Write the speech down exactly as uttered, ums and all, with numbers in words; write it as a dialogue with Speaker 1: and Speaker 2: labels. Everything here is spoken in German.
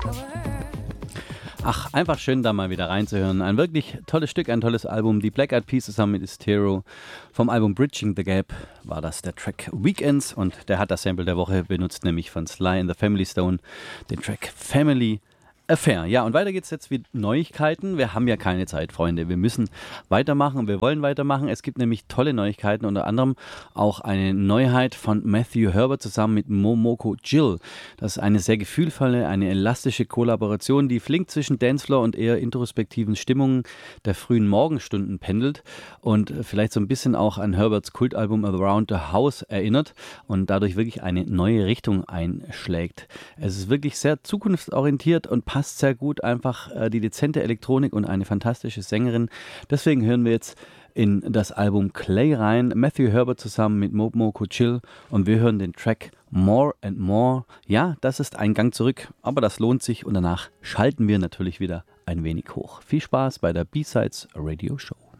Speaker 1: Ach, einfach schön, da mal wieder reinzuhören. Ein wirklich tolles Stück, ein tolles Album. Die Black Eyed Peas zusammen mit Estero. Vom Album Bridging the Gap war das der Track Weekends. Und der hat das Sample der Woche benutzt, nämlich von Sly and the Family Stone, den Track Family Affair. Ja, und weiter geht's jetzt mit Neuigkeiten. Wir haben ja keine Zeit, Freunde. Wir müssen weitermachen. Wir wollen weitermachen. Es gibt nämlich tolle Neuigkeiten, unter anderem auch eine Neuheit von Matthew Herbert zusammen mit Momoko Jill. Das ist eine sehr gefühlvolle, eine elastische Kollaboration, die flink zwischen Dancefloor und eher introspektiven Stimmungen der frühen Morgenstunden pendelt und vielleicht so ein bisschen auch an Herberts Kultalbum Around the House erinnert und dadurch wirklich eine neue Richtung einschlägt. Es ist wirklich sehr zukunftsorientiert und passt sehr gut, einfach äh, die dezente Elektronik und eine fantastische Sängerin. Deswegen hören wir jetzt in das Album Clay rein, Matthew Herbert zusammen mit Momoko Jill, und wir hören den Track More and More. Ja, das ist ein Gang zurück, aber das lohnt sich, und danach schalten wir natürlich wieder ein wenig hoch. Viel Spaß bei der B-Sides Radio Show.